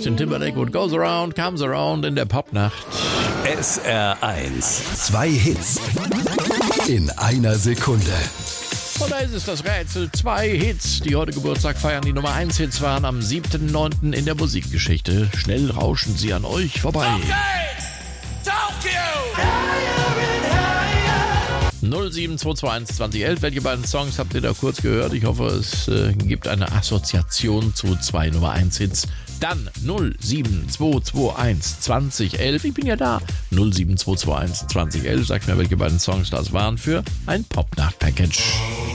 Justin Timberlake, What Goes Around, Comes Around in der Popnacht. SR1. 2 Hits in einer Sekunde. Und da ist es, das Rätsel. 2 Hits, die heute Geburtstag feiern. Die Nummer 1 Hits waren am 7.9. in der Musikgeschichte. Schnell rauschen sie an euch vorbei. Tokyo! 07221 2011. Welche beiden Songs habt ihr da kurz gehört? Ich hoffe, es gibt eine Assoziation zu 2 Nummer 1 Hits. Dann 07221 2011. Ich bin ja da. 07221 2011. Sagt mir, welche beiden Songs das waren für ein Popnacht-Package.